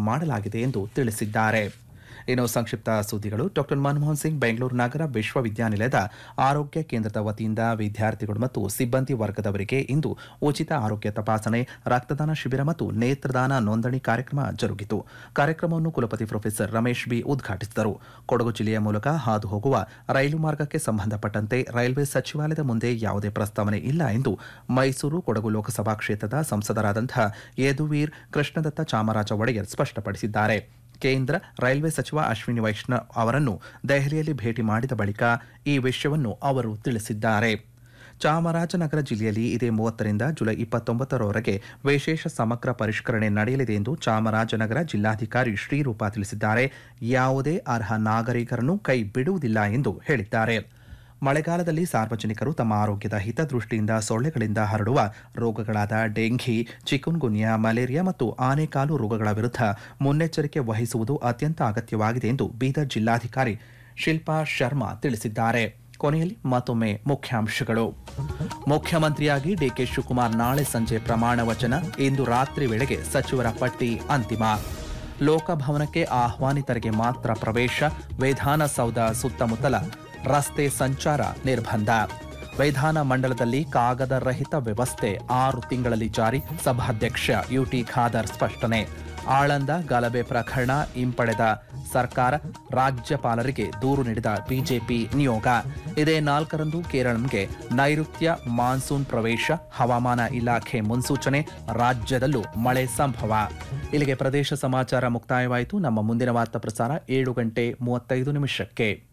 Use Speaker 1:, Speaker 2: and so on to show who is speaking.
Speaker 1: ಮಾಡಲಾಗಿದೆ ಎಂದು ತಿಳಿಸಿದ್ದಾರೆ. ಇನ್ನು ಸಂಕ್ಷಿಪ್ತ ಸುದ್ದಿಗಳು. ಡಾಕ್ಟರ್ ಮನಮೋಹನ್ ಸಿಂಗ್ ಬೆಂಗಳೂರು ನಗರ ವಿಶ್ವವಿದ್ಯಾನಿಲಯದ ಆರೋಗ್ಯ ಕೇಂದ್ರದ ವತಿಯಿಂದ ವಿದ್ಯಾರ್ಥಿಗಳು ಮತ್ತು ಸಿಬ್ಬಂದಿ ವರ್ಗದವರಿಗೆ ಇಂದು ಉಚಿತ ಆರೋಗ್ಯ ತಪಾಸಣೆ, ರಕ್ತದಾನ ಶಿಬಿರ ಮತ್ತು ನೇತ್ರದಾನ ನೋಂದಣಿ ಕಾರ್ಯಕ್ರಮ ಜರುಗಿತು. ಕಾರ್ಯಕ್ರಮವನ್ನು ಕುಲಪತಿ ಪ್ರೊಫೆಸರ್ ರಮೇಶ್ ಬಿ ಉದ್ಘಾಟಿಸಿದರು. ಕೊಡಗು ಜಿಲ್ಲೆಯ ಮೂಲಕ ಹಾದು ಹೋಗುವ ರೈಲು ಮಾರ್ಗಕ್ಕೆ ಸಂಬಂಧಪಟ್ಟಂತೆ ರೈಲ್ವೆ ಸಚಿವಾಲಯದ ಮುಂದೆ ಯಾವುದೇ ಪ್ರಸ್ತಾವನೆ ಇಲ್ಲ ಎಂದು ಮೈಸೂರು ಕೊಡಗು ಲೋಕಸಭಾ ಕ್ಷೇತ್ರದ ಸಂಸದರಾದಂತಹ ಯದುವೀರ್ ಕೃಷ್ಣದತ್ತ ಚಾಮರಾಜ ಒಡೆಯರ್ ಸ್ಪಷ್ಟಪಡಿಸಿದ್ದಾರೆ. ಕೇಂದ್ರ ರೈಲ್ವೆ ಸಚಿವ ಅಶ್ವಿನಿ ವೈಷ್ಣವ್ ಅವರನ್ನು ದೆಹಲಿಯಲ್ಲಿ ಭೇಟಿ ಮಾಡಿದ ಬಳಿಕ ಈ ವಿಷಯವನ್ನು ಅವರು ತಿಳಿಸಿದ್ದಾರೆ. ಚಾಮರಾಜನಗರ ಜಿಲ್ಲೆಯಲ್ಲಿ ಇದೇ 30ರಿಂದ ಜುಲೈ 29ರವರೆಗೆ ವಿಶೇಷ ಸಮಗ್ರ ಪರಿಷ್ಕರಣೆ ನಡೆಯಲಿದೆ ಎಂದು ಚಾಮರಾಜನಗರ ಜಿಲ್ಲಾಧಿಕಾರಿ ಶ್ರೀರೂಪ ತಿಳಿಸಿದ್ದಾರೆ. ಯಾವುದೇ ಅರ್ಹ ನಾಗರಿಕರನ್ನು ಕೈ ಬಿಡುವುದಿಲ್ಲ ಎಂದು ಹೇಳಿದ್ದಾರೆ. ಮಳೆಗಾಲದಲ್ಲಿ ಸಾರ್ವಜನಿಕರು ತಮ್ಮ ಆರೋಗ್ಯದ ಹಿತದೃಷ್ಟಿಯಿಂದ ಸೊಳ್ಳೆಗಳಿಂದ ಹರಡುವ ರೋಗಗಳಾದ ಡೆಂಘಿ, ಚಿಕುನ್ಗುನ್ಯಾ, ಮಲೇರಿಯಾ ಮತ್ತು ಆನೆಕಾಲು ರೋಗಗಳ ವಿರುದ್ಧ ಮುನ್ನೆಚ್ಚರಿಕೆ ವಹಿಸುವುದು ಅತ್ಯಂತ ಅಗತ್ಯವಾಗಿದೆ ಎಂದು ಬೀದರ್ ಜಿಲ್ಲಾಧಿಕಾರಿ ಶಿಲ್ಪಾ ಶರ್ಮಾ ತಿಳಿಸಿದ್ದಾರೆ. ಕೊನೆಯಲ್ಲಿ ಮತ್ತೊಮ್ಮೆ ಮುಖ್ಯಾಂಶಗಳು. ಮುಖ್ಯಮಂತ್ರಿಯಾಗಿ ಡಿಕೆ ಶಿವಕುಮಾರ್ ನಾಳೆ ಸಂಜೆ ಪ್ರಮಾಣ ವಚನ. ಇಂದು ರಾತ್ರಿ ವೇಳೆಗೆ ಸಚಿವರ ಪಟ್ಟಿ ಅಂತಿಮ. ಲೋಕಭವನಕ್ಕೆ ಆಹ್ವಾನಿತರಿಗೆ ಮಾತ್ರ ಪ್ರವೇಶ. ವಿಧಾನಸೌಧ ಸುತ್ತಮುತ್ತಲ ರಸ್ತೆ ಸಂಚಾರ ನಿರ್ಬಂಧ. ವಿಧಾನ ಮಂಡಲದಲ್ಲಿ ಕಾಗದ ರಹಿತ ವ್ಯವಸ್ಥೆ 6 ತಿಂಗಳಲ್ಲಿ ಜಾರಿ. ಸಭಾಧ್ಯಕ್ಷ ಯುಟಿ ಖಾದರ್ ಸ್ಪಷ್ಟನೆ. ಆಳಂದ ಗಲಭೆ ಪ್ರಕರಣ ಹಿಂಪಡೆದ ಸರ್ಕಾರ, ರಾಜ್ಯಪಾಲರಿಗೆ ದೂರು ನೀಡಿದ ಬಿಜೆಪಿ ನಿಯೋಗ. ಇದೇ 4ರಂದು ಕೇರಳಂಗೆ ನೈಋತ್ಯ ಮಾನ್ಸೂನ್ ಪ್ರವೇಶ. ಹವಾಮಾನ ಇಲಾಖೆ ಮುನ್ಸೂಚನೆ. ರಾಜ್ಯದಲ್ಲೂ ಮಳೆ ಸಂಭವ. ಇಲ್ಲಿಗೆ ಪ್ರದೇಶ ಸಮಾಚಾರ ಮುಕ್ತಾಯವಾಯಿತು. ನಮ್ಮ ಮುಂದಿನ ವಾರ್ತಾ ಪ್ರಸಾರ 7:35 ನಿಮಿಷಕ್ಕೆ.